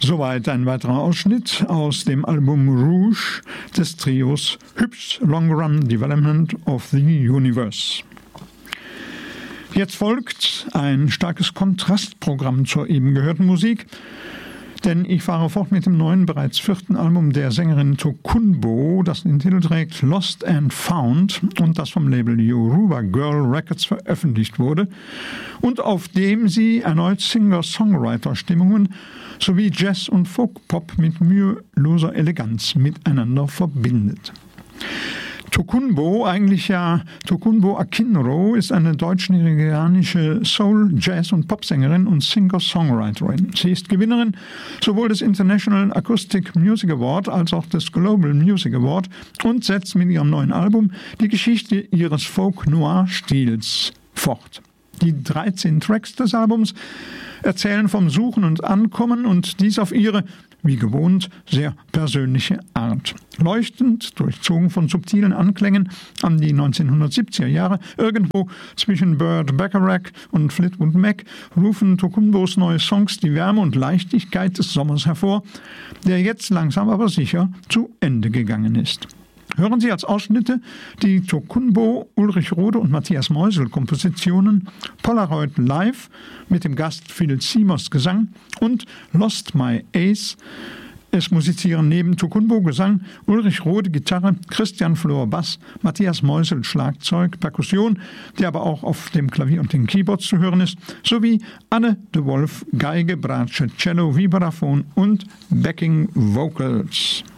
Soweit ein weiterer Ausschnitt aus dem Album Rouge des Trios Hübsch Long Run Development of the Universe. Jetzt folgt ein starkes Kontrastprogramm zur eben gehörten Musik, denn ich fahre fort mit dem neuen, bereits 4. Album der Sängerin Tokunboh, das den Titel trägt Lost and Found und das vom Label Yoruba Girl Records veröffentlicht wurde und auf dem sie erneut Singer-Songwriter-Stimmungen sowie Jazz- und Folk-Pop mit müheloser Eleganz miteinander verbindet. Tokunboh, eigentlich ja Tokunboh Akinro, ist eine deutsch-nigerianische Soul-, Jazz- und Popsängerin und Singer-Songwriterin. Sie ist Gewinnerin sowohl des International Acoustic Music Award als auch des Global Music Award und setzt mit ihrem neuen Album die Geschichte ihres Folk-Noir-Stils fort. Die 13 Tracks des Albums erzählen vom Suchen und Ankommen und dies auf ihre, wie gewohnt, sehr persönliche Art. Leuchtend, durchzogen von subtilen Anklängen an die 1970er Jahre, irgendwo zwischen Burt Bacharach und Fleetwood Mac, rufen Tokunbohs neue Songs die Wärme und Leichtigkeit des Sommers hervor, der jetzt langsam aber sicher zu Ende gegangen ist. Hören Sie als Ausschnitte die Tokunboh, Ulrich Rode und Matthias Meusel Kompositionen, Polaroid Live mit dem Gast Phil Simers Gesang und Lost My Ace. Es musizieren neben Tokunboh Gesang, Ulrich Rode Gitarre, Christian Flor Bass, Matthias Meusel Schlagzeug, Perkussion, der aber auch auf dem Klavier und den Keyboards zu hören ist, sowie Anne de Wolf Geige, Bratsche, Cello, Vibraphon und Backing Vocals.